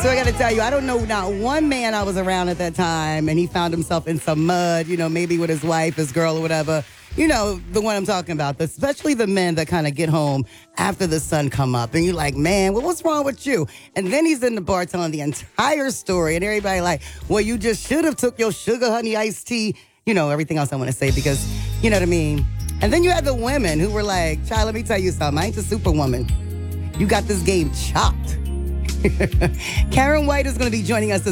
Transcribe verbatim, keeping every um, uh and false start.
So I got to tell you, I don't know not one man I was around at that time, and he found himself in some mud, you know, maybe with his wife, his girl, or whatever. You know, the one I'm talking about, especially the men that kind of get home after the sun come up, and you're like, man, well, what's wrong with you? And then he's in the bar telling the entire story, and everybody like, well, you just should have took your sugar honey iced tea, you know, everything else I want to say, because, you know what I mean? And then you had the women who were like, child, let me tell you something. I ain't a superwoman. You got this game chopped. Karen White is going to be joining us